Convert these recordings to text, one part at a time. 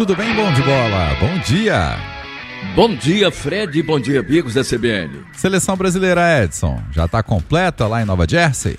tudo bem, bom de bola? Bom dia! Bom dia, Fred, bom dia, amigos da CBN. Seleção brasileira, Edson, já está completa lá em Nova Jersey?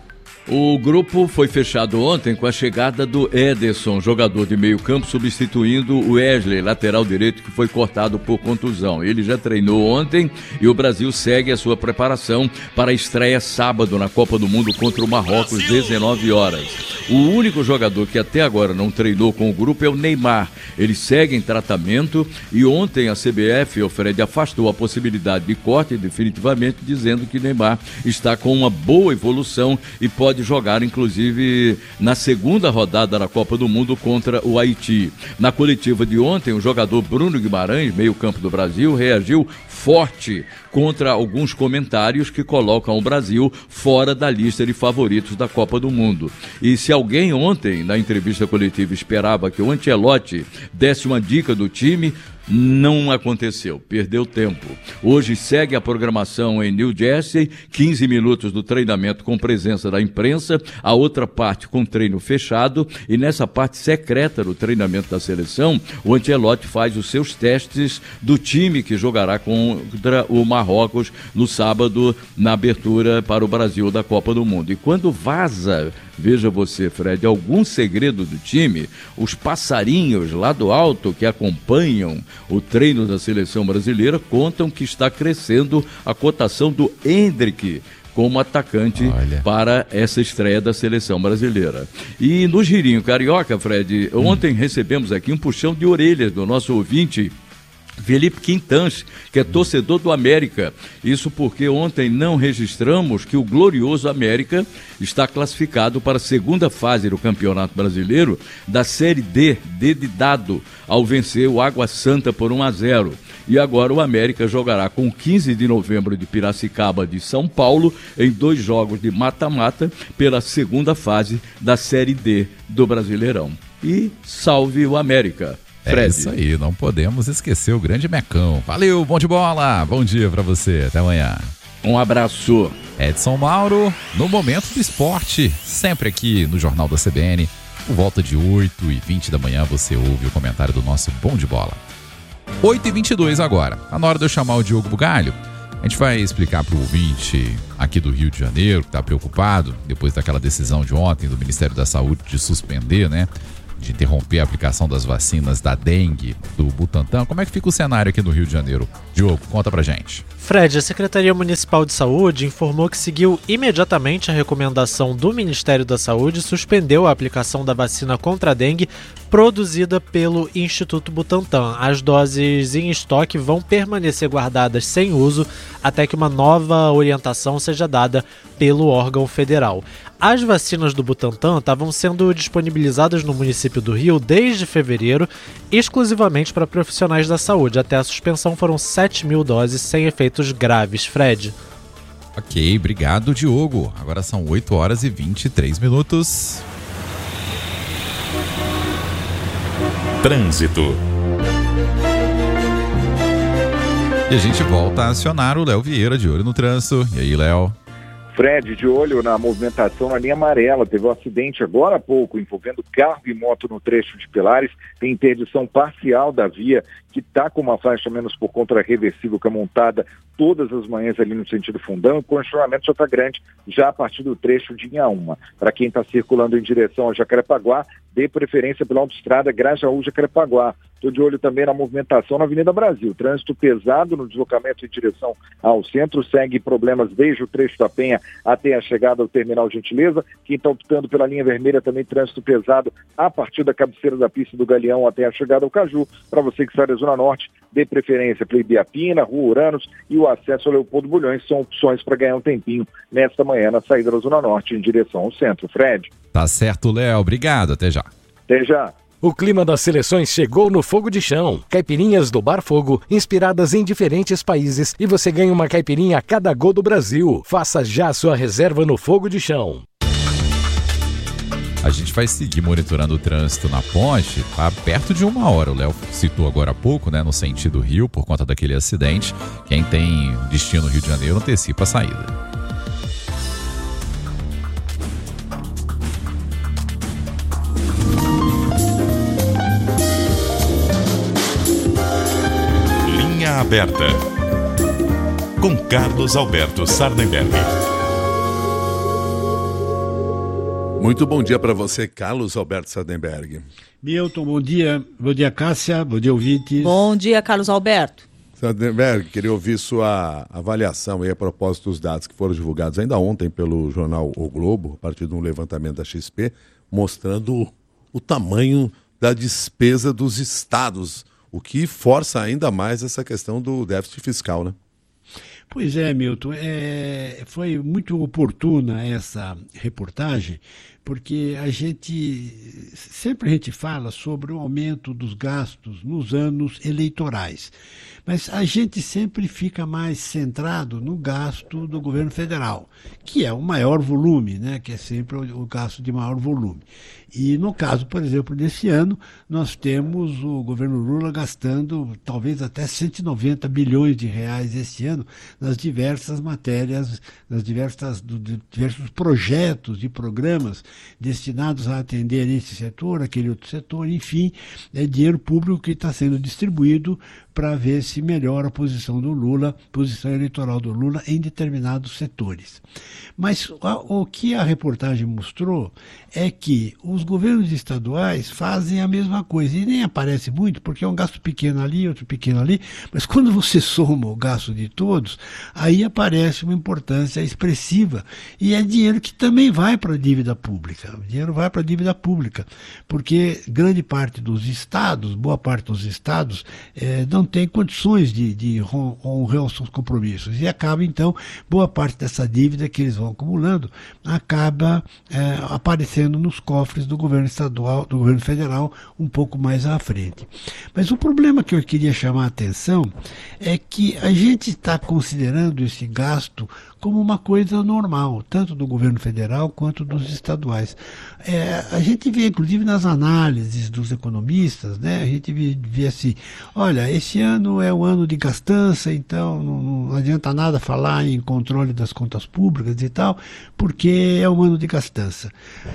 O grupo foi fechado ontem com a chegada do Ederson, jogador de meio campo, substituindo o Wesley, lateral direito, que foi cortado por contusão. Ele já treinou ontem e o Brasil segue a sua preparação para a estreia sábado na Copa do Mundo contra o Marrocos, 19 horas. O único jogador que até agora não treinou com o grupo é o Neymar. Ele segue em tratamento e ontem a CBF, o Fred, afastou a possibilidade de corte definitivamente, dizendo que Neymar está com uma boa evolução e pode jogar, inclusive, na segunda rodada da Copa do Mundo contra o Haiti. Na coletiva de ontem, o jogador Bruno Guimarães, meio-campo do Brasil, reagiu forte contra alguns comentários que colocam o Brasil fora da lista de favoritos da Copa do Mundo. E se alguém ontem, na entrevista coletiva, esperava que o Ancelotti desse uma dica do time, não aconteceu, perdeu tempo. Hoje segue a programação em New Jersey, 15 minutos do treinamento com presença da imprensa, a outra parte com treino fechado, e nessa parte secreta do treinamento da seleção, o Ancelotti faz os seus testes do time que jogará contra o Marrocos no sábado, na abertura para o Brasil da Copa do Mundo. E quando vaza, veja você, Fred, algum segredo do time, os passarinhos lá do alto que acompanham o treino da seleção brasileira contam que está crescendo a cotação do Endrick como atacante para essa estreia da seleção brasileira. E no girinho carioca, Fred, ontem recebemos aqui um puxão de orelhas do nosso ouvinte Felipe Quintans, que é torcedor do América. Isso porque ontem não registramos que o glorioso América está classificado para a segunda fase do Campeonato Brasileiro da Série D, D de dado, ao vencer o Água Santa por 1-0. E agora o América jogará com 15 de novembro de Piracicaba de São Paulo em 2 jogos de mata-mata pela segunda fase da Série D do Brasileirão. E salve o América! Fred. É isso aí, não podemos esquecer o grande Mecão. Valeu, bom de bola, bom dia pra você, até amanhã. Um abraço. Edson Mauro, no Momento do Esporte, sempre aqui no Jornal da CBN. Por volta de 8h20 da manhã você ouve o comentário do nosso Bom de Bola. 8h22 agora, tá na hora de eu chamar o Diogo Bugalho. A gente vai explicar pro ouvinte aqui do Rio de Janeiro, que tá preocupado, depois daquela decisão de ontem do Ministério da Saúde de suspender, de interromper a aplicação das vacinas da dengue do Butantan. Como é que fica o cenário aqui no Rio de Janeiro? Diogo, conta pra gente. Fred, a Secretaria Municipal de Saúde informou que seguiu imediatamente a recomendação do Ministério da Saúde e suspendeu a aplicação da vacina contra a dengue produzida pelo Instituto Butantan. As doses em estoque vão permanecer guardadas sem uso até que uma nova orientação seja dada pelo órgão federal. As vacinas do Butantan estavam sendo disponibilizadas no município do Rio desde fevereiro, exclusivamente para profissionais da saúde. Até a suspensão foram 7.000 doses sem efeitos graves. Fred. Ok, obrigado, Diogo. Agora são 8h23. Trânsito. E a gente volta a acionar o Léo Vieira, de olho no trânsito. E aí, Léo? Fred, de olho na movimentação na linha amarela, teve um acidente agora há pouco envolvendo carro e moto no trecho de Pilares, tem interdição parcial da via que está com uma faixa menos por conta reversível que é montada todas as manhãs ali no sentido Fundão, e o congestionamento já está grande já a partir do trecho de Inhaúma. Para quem está circulando em direção ao Jacarepaguá, dê preferência pela autoestrada Grajaú-Jacarepaguá. Estou de olho também na movimentação na Avenida Brasil. Trânsito pesado no deslocamento em direção ao centro, segue problemas desde o trecho da Penha até a chegada ao Terminal Gentileza. Quem está optando pela linha vermelha também trânsito pesado a partir da cabeceira da pista do Galeão até a chegada ao Caju. Para você que sai da Zona Norte, dê preferência pela Ibiapina, Rua Uranos e o acesso ao Leopoldo Bulhões. São opções para ganhar um tempinho nesta manhã na saída da Zona Norte em direção ao centro. Fred. Tá certo, Léo. Obrigado. Até já. Até já. O clima das seleções chegou no Fogo de Chão. Caipirinhas do Bar Fogo, inspiradas em diferentes países, e você ganha uma caipirinha a cada gol do Brasil. Faça já a sua reserva no Fogo de Chão. A gente vai seguir monitorando o trânsito na ponte há perto de 1 hora. O Léo citou agora há pouco, no sentido Rio, por conta daquele acidente. Quem tem destino Rio de Janeiro antecipa a saída. Aberta, com Carlos Alberto Sardenberg. Muito bom dia para você, Carlos Alberto Sardenberg. Milton, bom dia. Bom dia, Cássia. Bom dia, ouvintes. Bom dia, Carlos Alberto. Sardenberg, queria ouvir sua avaliação aí a propósito dos dados que foram divulgados ainda ontem pelo jornal O Globo, a partir de um levantamento da XP, mostrando o tamanho da despesa dos estados, o que força ainda mais essa questão do déficit fiscal, né? Pois é, Milton, foi muito oportuna essa reportagem, porque sempre a gente fala sobre o aumento dos gastos nos anos eleitorais, mas a gente sempre fica mais centrado no gasto do governo federal, que é o maior volume, né? Que é sempre o gasto de maior volume. E no caso, por exemplo, desse ano, nós temos o governo Lula gastando talvez até 190 bilhões de reais este ano nas diversas matérias, diversos projetos e programas destinados a atender esse setor, aquele outro setor, enfim, é dinheiro público que está sendo distribuído para ver se melhora a posição do Lula, posição eleitoral do Lula em determinados setores. Mas o que a reportagem mostrou é que os governos estaduais fazem a mesma coisa, e nem aparece muito, porque é um gasto pequeno ali, outro pequeno ali, mas quando você soma o gasto de todos, aí aparece uma importância expressiva, e é dinheiro que também vai para a dívida pública. O dinheiro vai para a dívida pública, porque grande parte dos estados, boa parte dos estados, não tem condições de honrar os seus compromissos, e acaba, então, boa parte dessa dívida que eles vão acumulando, acaba aparecendo nos cofres do governo estadual, do governo federal, um pouco mais à frente. Mas o problema que eu queria chamar a atenção é que a gente está considerando esse gasto como uma coisa normal, tanto do governo federal quanto dos estaduais. A gente vê, inclusive, nas análises dos economistas, né, a gente vê assim, olha, esse ano é o ano de gastança, então não adianta nada falar em controle das contas públicas e tal, porque é um ano de gastança.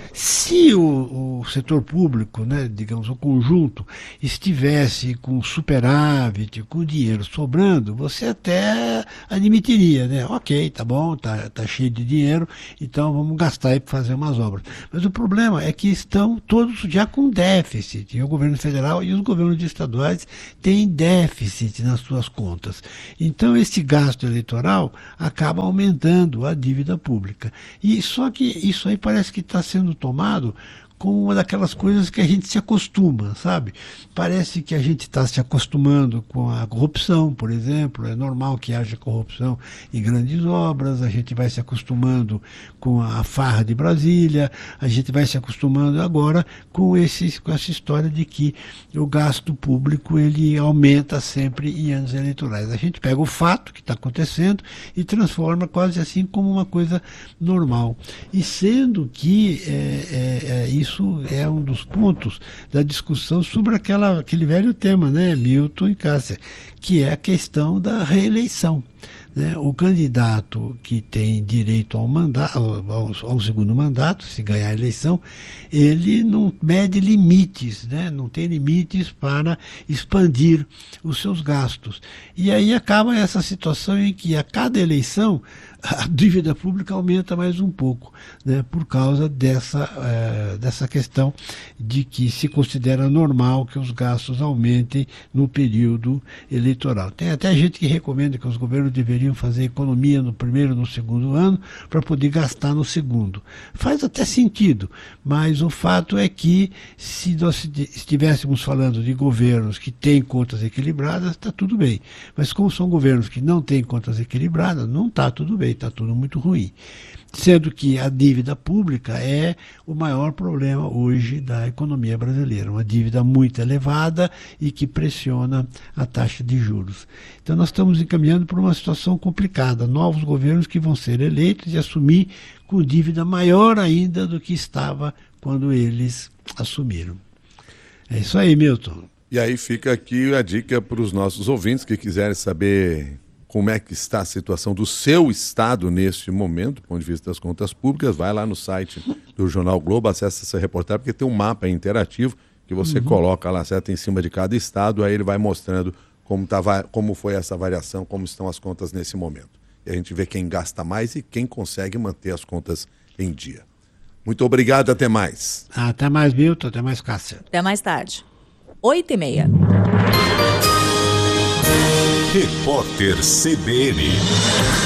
Se o setor público, né, digamos, o conjunto, estivesse com superávit, com dinheiro sobrando, você até admitiria, né? Ok, tá bom, tá cheio de dinheiro, então vamos gastar aí para fazer umas obras. Mas o problema é que estão todos já com déficit, e o governo federal e os governos estaduais têm déficit nas suas contas. Então esse gasto eleitoral acaba aumentando a dívida pública. E só que isso aí parece que está sendo tomado como uma daquelas coisas que a gente se acostuma, sabe? Parece que a gente está se acostumando com a corrupção, por exemplo, é normal que haja corrupção em grandes obras, a gente vai se acostumando com a farra de Brasília, a gente vai se acostumando agora com essa história de que o gasto público ele aumenta sempre em anos eleitorais. A gente pega o fato que está acontecendo e transforma quase assim como uma coisa normal. E sendo que isso é um dos pontos da discussão sobre aquele velho tema, né, Milton e Cássia, que é a questão da reeleição. O candidato que tem direito ao mandato, ao segundo mandato, se ganhar a eleição, ele não mede limites, né? Não tem limites para expandir os seus gastos. E aí acaba essa situação em que a cada eleição a dívida pública aumenta mais um pouco, né? Por causa dessa questão de que se considera normal que os gastos aumentem no período eleitoral. Tem até gente que recomenda que os governos deveriam fazer economia no primeiro e no segundo ano para poder gastar no segundo. Faz até sentido, mas o fato é que se nós estivéssemos falando de governos que têm contas equilibradas, está tudo bem. Mas como são governos que não têm contas equilibradas, não está tudo bem, está tudo muito ruim. Sendo que a dívida pública é o maior problema hoje da economia brasileira, uma dívida muito elevada e que pressiona a taxa de juros. Então nós estamos encaminhando para uma situação complicada, novos governos que vão ser eleitos e assumir com dívida maior ainda do que estava quando eles assumiram. É isso aí, Milton. E aí fica aqui a dica para os nossos ouvintes que quiserem saber como é que está a situação do seu estado neste momento, do ponto de vista das contas públicas, vai lá no site do Jornal Globo, acessa essa reportagem, porque tem um mapa interativo que você coloca lá, certo, em cima de cada estado, aí ele vai mostrando como foi essa variação, como estão as contas nesse momento. E a gente vê quem gasta mais e quem consegue manter as contas em dia. Muito obrigado, até mais. Até mais, Milton, até mais, Cássia. Até mais tarde. 8h30. Repórter CBN.